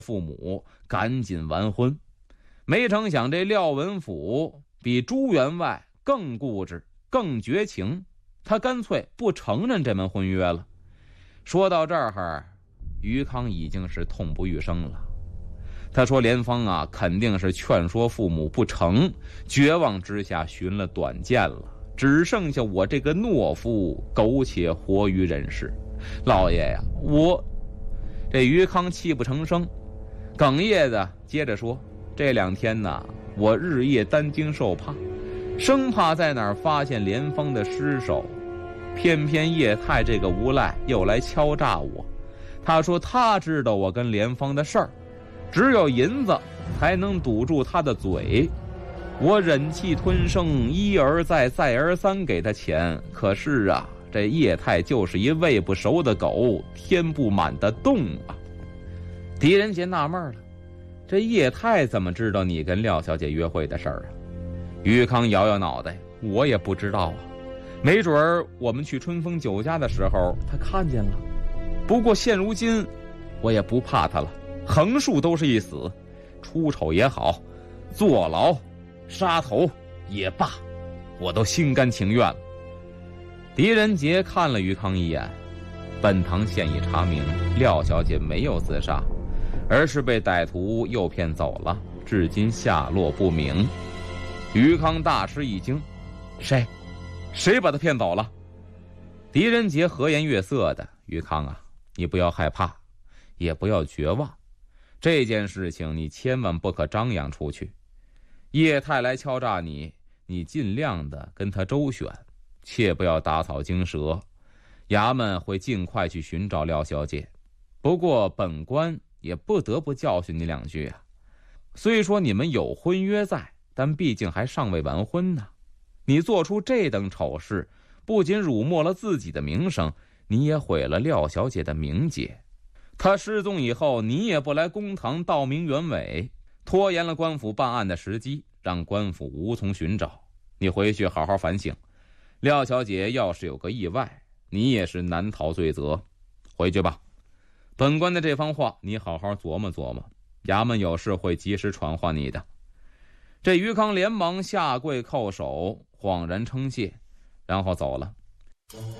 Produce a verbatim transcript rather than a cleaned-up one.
父母赶紧完婚。没成想这廖文甫比朱员外更固执更绝情，他干脆不承认这门婚约了。说到这儿，于康已经是痛不欲生了。他说莲芳啊肯定是劝说父母不成，绝望之下寻了短见了，只剩下我这个懦夫苟且活于人世。老爷呀，我这于康泣不成声，哽咽的接着说，这两天呢，我日夜担惊受怕，生怕在哪儿发现莲芳的尸首，偏偏叶太这个无赖又来敲诈我。他说他知道我跟莲芳的事儿，只有银子才能堵住他的嘴。我忍气吞声，一而再再而三给他钱，可是啊，这叶太就是一喂不熟的狗，填不满的洞啊。狄仁杰纳闷了，这叶太怎么知道你跟廖小姐约会的事儿啊？于康摇摇脑袋，我也不知道啊，没准儿我们去春风酒家的时候他看见了。不过现如今我也不怕他了，横竖都是一死，出丑也好，坐牢杀头也罢，我都心甘情愿了。狄仁杰看了于康一眼，本堂现已查明，廖小姐没有自杀，而是被歹徒诱骗走了，至今下落不明。于康大吃一惊，谁谁把他骗走了？狄仁杰和颜悦色的，于康啊，你不要害怕，也不要绝望，这件事情你千万不可张扬出去。叶太来敲诈你，你尽量的跟他周旋，切不要打草惊蛇。衙门会尽快去寻找廖小姐，不过本官也不得不教训你两句啊。虽说你们有婚约在，但毕竟还尚未完婚呢。你做出这等丑事，不仅辱没了自己的名声，你也毁了廖小姐的名节。她失踪以后，你也不来公堂道明原委，拖延了官府办案的时机，让官府无从寻找。你回去好好反省，廖小姐要是有个意外，你也是难逃罪责。回去吧，本官的这番话你好好琢磨琢磨，衙门有事会及时传唤你的。这于康连忙下跪叩首，恍然称谢，然后走了。